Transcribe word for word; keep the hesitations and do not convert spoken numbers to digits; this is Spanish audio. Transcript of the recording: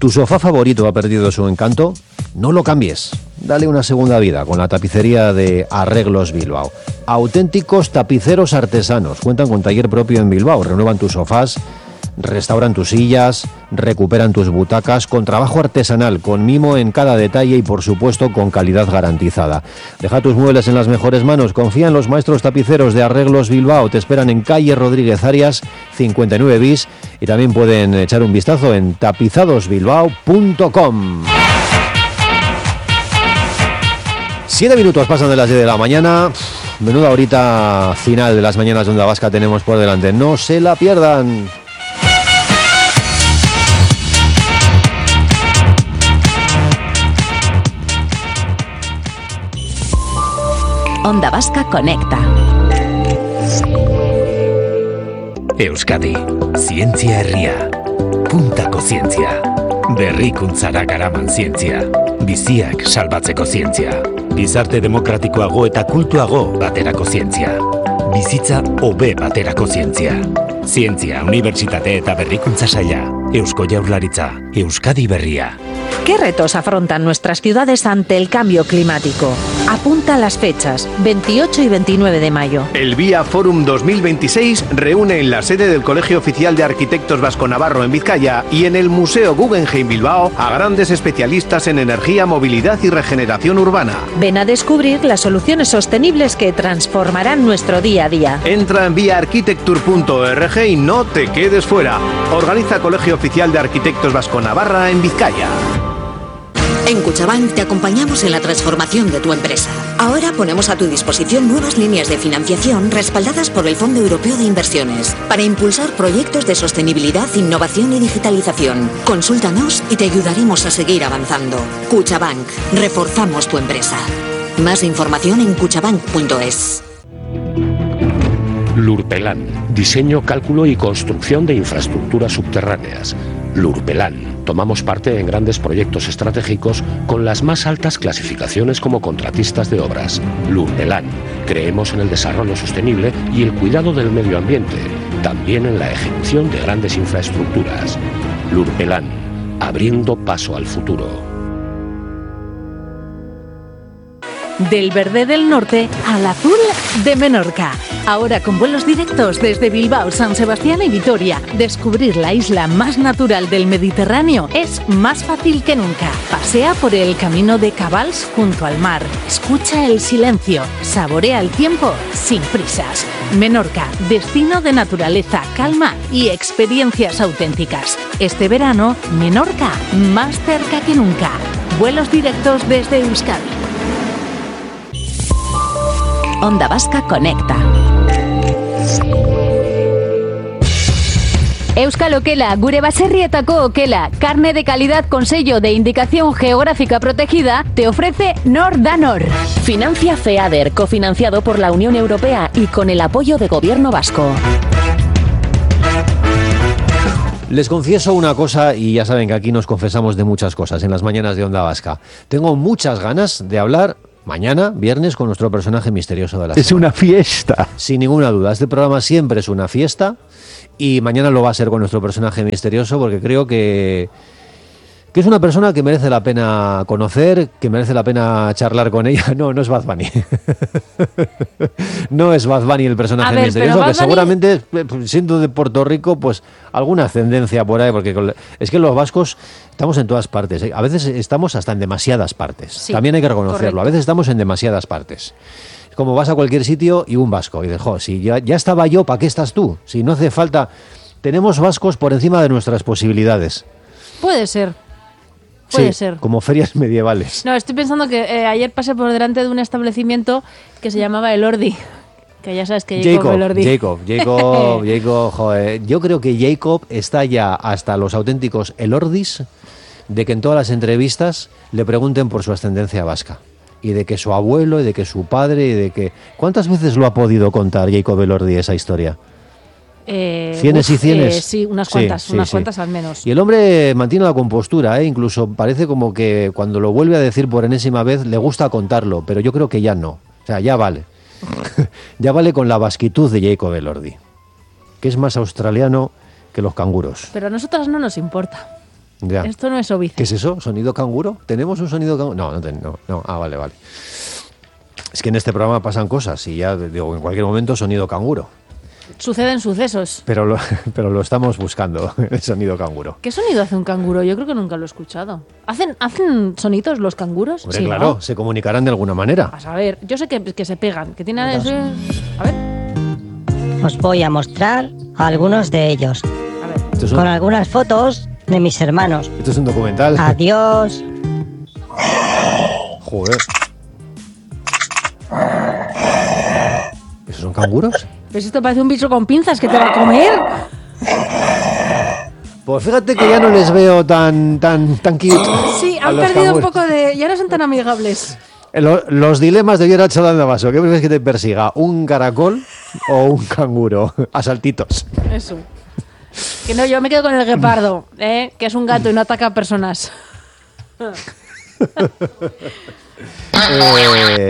¿Tu sofá favorito ha perdido su encanto? No lo cambies. Dale una segunda vida con la tapicería de Arreglos Bilbao. Auténticos tapiceros artesanos. Cuentan con taller propio en Bilbao. Renuevan tus sofás, restauran tus sillas, recuperan tus butacas con trabajo artesanal, con mimo en cada detalle y por supuesto con calidad garantizada. Deja tus muebles en las mejores manos, confía en los maestros tapiceros de Arreglos Bilbao. Te esperan en calle Rodríguez Arias cincuenta y nueve bis y también pueden echar un vistazo en tapizados bilbao punto com. Siete minutos pasan de las diez de la mañana. Menuda horita final de las mañanas de Onda Vasca tenemos por delante. No se la pierdan. Onda Vasca Conecta. Euskadi, zientzia herria. Puntako zientzia. Berrikuntzara garaman zientzia. Biziak salbatzeko zientzia. Gizarte demokratikoago eta kultuago baterako zientzia. Bizitza hobe baterako zientzia. Zientzia, unibertsitate eta berrikuntza saila. Eusko Jaurlaritza, Euskadi Berria. ¿Qué retos afrontan nuestras ciudades ante el cambio climático? Apunta las fechas, veintiocho y veintinueve de mayo. El Vía Forum dos mil veintiséis reúne en la sede del Colegio Oficial de Arquitectos Vasco-Navarro en Vizcaya y en el Museo Guggenheim Bilbao a grandes especialistas en energía, movilidad y regeneración urbana. Ven a descubrir las soluciones sostenibles que transformarán nuestro día a día. Entra en vía arquitecture punto org y no te quedes fuera. Organiza Colegio Oficial de Arquitectos Vasco-Navarra en Vizcaya. En Cuchabank te acompañamos en la transformación de tu empresa. Ahora ponemos a tu disposición nuevas líneas de financiación respaldadas por el Fondo Europeo de Inversiones para impulsar proyectos de sostenibilidad, innovación y digitalización. Consúltanos y te ayudaremos a seguir avanzando. Cuchabank, reforzamos tu empresa. Más información en cuchabank punto es. Lurpelan, diseño, cálculo y construcción de infraestructuras subterráneas. Lurpelan, tomamos parte en grandes proyectos estratégicos con las más altas clasificaciones como contratistas de obras. Lurpelan, creemos en el desarrollo sostenible y el cuidado del medio ambiente, también en la ejecución de grandes infraestructuras. Lurpelan, abriendo paso al futuro. Del verde del norte al azul de Menorca. Ahora con vuelos directos desde Bilbao, San Sebastián y Vitoria. Descubrir la isla más natural del Mediterráneo es más fácil que nunca. Pasea por el camino de Cabals junto al mar. Escucha el silencio. Saborea el tiempo sin prisas. Menorca, destino de naturaleza, calma y experiencias auténticas. Este verano, Menorca, más cerca que nunca. Vuelos directos desde Euskadi. Onda Vasca Conecta. Euskal Okela, gure baserrietako okela, carne de calidad con sello de indicación geográfica protegida, te ofrece Nor da Nor. Financia FEADER, cofinanciado por la Unión Europea y con el apoyo de Gobierno Vasco. Les confieso una cosa, y ya saben que aquí nos confesamos de muchas cosas en las mañanas de Onda Vasca. Tengo muchas ganas de hablar mañana, viernes, con nuestro personaje misterioso de la semana. Es una fiesta. Sin ninguna duda. Este programa siempre es una fiesta y mañana lo va a ser con nuestro personaje misterioso porque creo que, que es una persona que merece la pena conocer, que merece la pena charlar con ella. No, no es Bad Bunny. No es Bad Bunny el personaje ver, misterioso, que Bunny... seguramente, siendo de Puerto Rico, pues alguna ascendencia por ahí, porque es que los vascos estamos en todas partes. A veces estamos hasta en demasiadas partes. Sí, también hay que reconocerlo. Correcto. A veces estamos en demasiadas partes. Es como vas a cualquier sitio y un vasco. Y dices, jo, si ya, ya estaba yo, ¿para qué estás tú? Si no hace falta... Tenemos vascos por encima de nuestras posibilidades. Puede ser. Puede sí, ser. Como ferias medievales. No, estoy pensando que eh, ayer pasé por delante de un establecimiento que se llamaba El Ordi. Que ya sabes que Jacob, Jacob Elordi. Jacob, Jacob, Jacob, joder. Yo creo que Jacob está ya hasta los auténticos Elordis de que en todas las entrevistas le pregunten por su ascendencia vasca. Y de que su abuelo, y de que su padre, y de que... ¿Cuántas veces lo ha podido contar Jacob Elordi esa historia? Eh, ¿Cienes uf, y cienes? Eh, sí, unas cuantas, sí, sí, unas sí. cuantas al menos. Y el hombre mantiene la compostura, ¿eh? Incluso parece como que cuando lo vuelve a decir por enésima vez le gusta contarlo, pero yo creo que ya no. O sea, ya vale. Ya vale con la vasquitud de Jacob Elordi, que es más australiano que los canguros. Pero a nosotras no nos importa. Ya. Esto no es óbice. ¿Qué es eso? ¿Sonido canguro? ¿Tenemos un sonido canguro? No, no, ten, no, no. Ah, vale, vale. Es que en este programa pasan cosas y ya digo, en cualquier momento sonido canguro. Suceden sucesos. Pero lo, pero lo estamos buscando, el sonido canguro. ¿Qué sonido hace un canguro? Yo creo que nunca lo he escuchado. ¿Hacen, ¿hacen sonidos los canguros? Hombre, Sí, claro, ¿no? se comunicarán de alguna manera. A saber, yo sé que, que se pegan, que tienen... Ese... A ver, Os voy a mostrar algunos de ellos, a ver. Esto es un, con algunas fotos de mis hermanos. esto es un documental. Adiós. Joder. ¿Esos son canguros? Pues esto parece un bicho con pinzas que te va a comer. Pues fíjate que ya no les veo tan tan tan cute. Sí, a han los perdido un canguros. poco de... Ya no son tan amigables. Lo- los dilemas de Gerard Chalanda-Vaso. ¿Qué prefieres que te persiga? ¿Un caracol o un canguro? A saltitos. Eso. Que no, yo me quedo con el guepardo, ¿eh? Que es un gato y no ataca a personas. Eh,